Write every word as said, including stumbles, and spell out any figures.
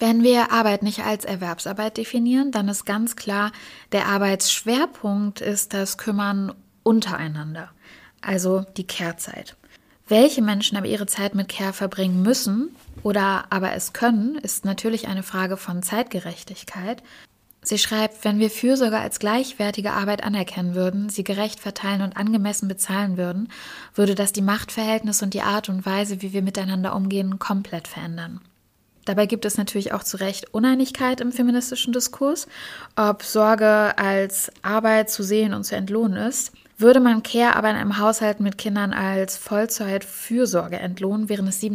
Wenn wir Arbeit nicht als Erwerbsarbeit definieren, dann ist ganz klar, der Arbeitsschwerpunkt ist das Kümmern untereinander, also die Care-Zeit. Welche Menschen aber ihre Zeit mit Care verbringen müssen oder aber es können, ist natürlich eine Frage von Zeitgerechtigkeit. Sie schreibt, wenn wir Fürsorge als gleichwertige Arbeit anerkennen würden, sie gerecht verteilen und angemessen bezahlen würden, würde das die Machtverhältnisse und die Art und Weise, wie wir miteinander umgehen, komplett verändern. Dabei gibt es natürlich auch zu Recht Uneinigkeit im feministischen Diskurs, ob Sorge als Arbeit zu sehen und zu entlohnen ist. Würde man Care aber in einem Haushalt mit Kindern als Vollzeit-Fürsorge entlohnen, wären es